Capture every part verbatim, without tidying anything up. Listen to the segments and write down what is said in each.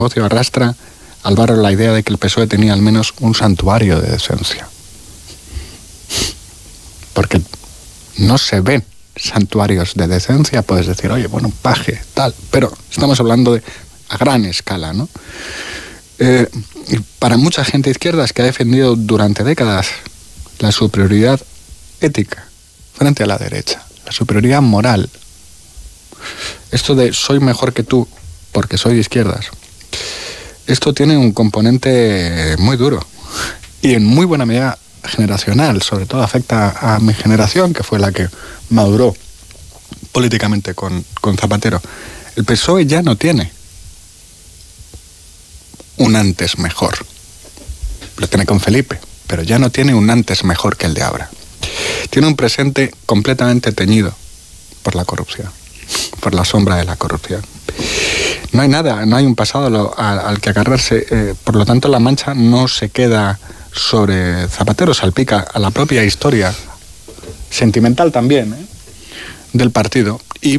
negocio arrastra Álvaro la idea de que el P S O E tenía al menos un santuario de decencia. Porque no se ven santuarios de decencia. Puedes decir, oye, bueno, paje, tal, pero estamos hablando de a gran escala, ¿no? Eh, y para mucha gente izquierda que ha defendido durante décadas la superioridad ética frente a la derecha, la superioridad moral, esto de soy mejor que tú porque soy de izquierdas, esto tiene un componente muy duro y en muy buena medida generacional, sobre todo afecta a mi generación, que fue la que maduró políticamente con, con Zapatero. El P S O E ya no tiene un antes mejor. Lo tiene con Felipe, pero ya no tiene un antes mejor que el de ahora. Tiene un presente completamente teñido por la corrupción, por la sombra de la corrupción. No hay nada, no hay un pasado lo, al, al que agarrarse. Eh, por lo tanto, la mancha no se queda sobre Zapatero, salpica a la propia historia, sentimental también, ¿eh?, del partido. Y,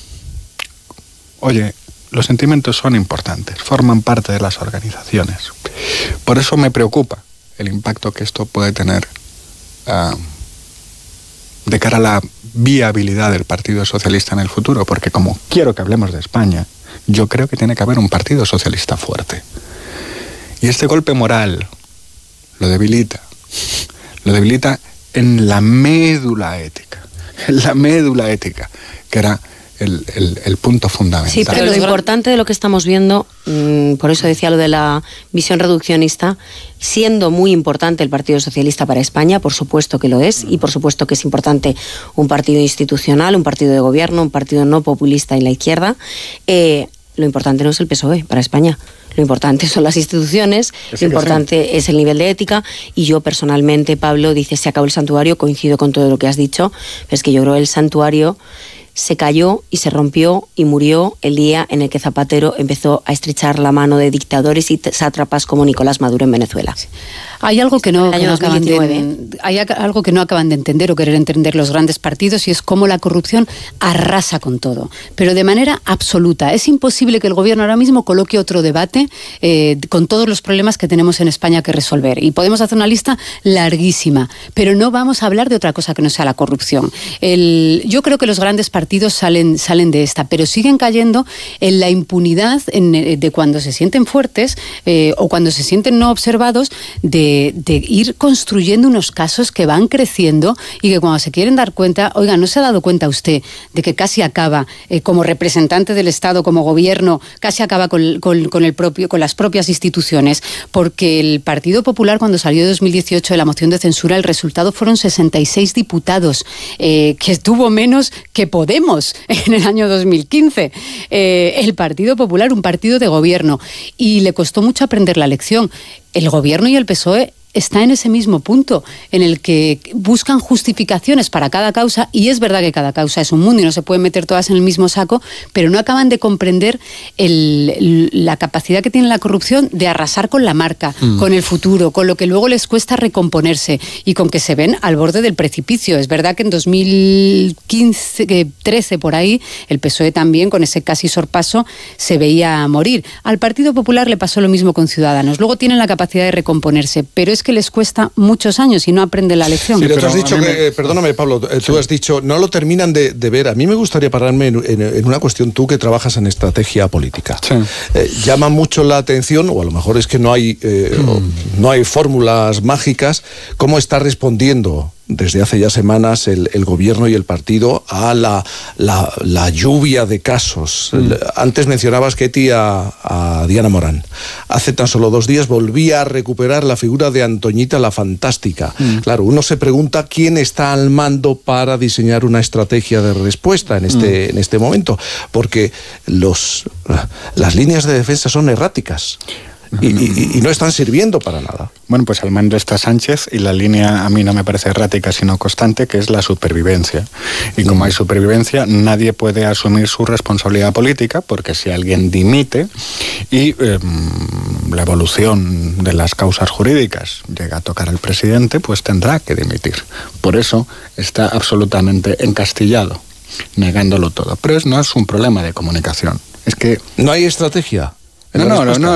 oye, los sentimientos son importantes, forman parte de las organizaciones. Por eso me preocupa el impacto que esto puede tener uh, de cara a la viabilidad del Partido Socialista en el futuro, porque como quiero que hablemos de España, yo creo que tiene que haber un Partido Socialista fuerte. Y este golpe moral lo debilita, lo debilita en la médula ética, en la médula ética, que era el, el, el punto fundamental. Sí, pero lo importante de lo que estamos viendo, mmm, por eso decía lo de la visión reduccionista, siendo muy importante el Partido Socialista para España, por supuesto que lo es, y por supuesto que es importante un partido institucional, un partido de gobierno, un partido no populista en la izquierda, eh, lo importante no es el P S O E para España. Lo importante son las instituciones, sí, lo importante sí. es el nivel de ética, y yo personalmente, Pablo, dices, se acabó el santuario, coincido con todo lo que has dicho, pero es que yo creo que el santuario se cayó y se rompió y murió el día en el que Zapatero empezó a estrechar la mano de dictadores y sátrapas como Nicolás Maduro en Venezuela. Hay algo que no, que no acaban de, hay algo que no acaban de entender o querer entender los grandes partidos, y es cómo la corrupción arrasa con todo, pero de manera absoluta. Es imposible que el gobierno ahora mismo coloque otro debate eh, con todos los problemas que tenemos en España que resolver, y podemos hacer una lista larguísima, pero no vamos a hablar de otra cosa que no sea la corrupción. El, yo creo que los grandes partidos salen, salen de esta, pero siguen cayendo en la impunidad en, de cuando se sienten fuertes eh, o cuando se sienten no observados, de De, de ir construyendo unos casos que van creciendo y que cuando se quieren dar cuenta, oiga, ¿no se ha dado cuenta usted de que casi acaba eh, como representante del Estado, como gobierno, casi acaba con, con, con, el propio, con las propias instituciones? Porque el Partido Popular, cuando salió en dos mil dieciocho de la moción de censura, el resultado fueron sesenta y seis diputados, eh, que tuvo menos que Podemos en el año dos mil quince. Eh, el Partido Popular, un partido de gobierno, y le costó mucho aprender la lección. El gobierno y el P S O E está en ese mismo punto, en el que buscan justificaciones para cada causa, y es verdad que cada causa es un mundo y no se pueden meter todas en el mismo saco, pero no acaban de comprender el, la capacidad que tiene la corrupción de arrasar con la marca, mm. con el futuro, con lo que luego les cuesta recomponerse, y con que se ven al borde del precipicio. Es verdad que en dos mil quince, trece por ahí, el P S O E también, con ese casi sorpaso, se veía morir. Al Partido Popular le pasó lo mismo con Ciudadanos. Luego tienen la capacidad de recomponerse, pero es que les cuesta muchos años y no aprenden la lección. Sí, pero tú has dicho que, me... perdóname, Pablo, tú sí. has dicho, no lo terminan de, de ver. A mí me gustaría pararme en, en, en una cuestión, tú que trabajas en estrategia política. Sí. Eh, llama mucho la atención, o a lo mejor es que no hay, eh, mm. no hay fórmulas mágicas, cómo está respondiendo desde hace ya semanas el, el gobierno y el partido a la, la, la lluvia de casos. Mm. Antes mencionabas, Ketty, a, a Diana Morán. Hace tan solo dos días volvía a recuperar la figura de Antoñita la Fantástica. Mm. Claro, uno se pregunta quién está al mando para diseñar una estrategia de respuesta en este, mm. en este momento, porque los, las líneas de defensa son erráticas. Y, y, y no están sirviendo para nada. Bueno, pues al mando está Sánchez, y la línea a mí no me parece errática sino constante, que es la supervivencia. Y como hay supervivencia, nadie puede asumir su responsabilidad política, porque si alguien dimite y eh, la evolución de las causas jurídicas llega a tocar al presidente, pues tendrá que dimitir. Por eso está absolutamente encastillado, negándolo todo. Pero es, no es un problema de comunicación. Es que no hay estrategia. No, no, no, no,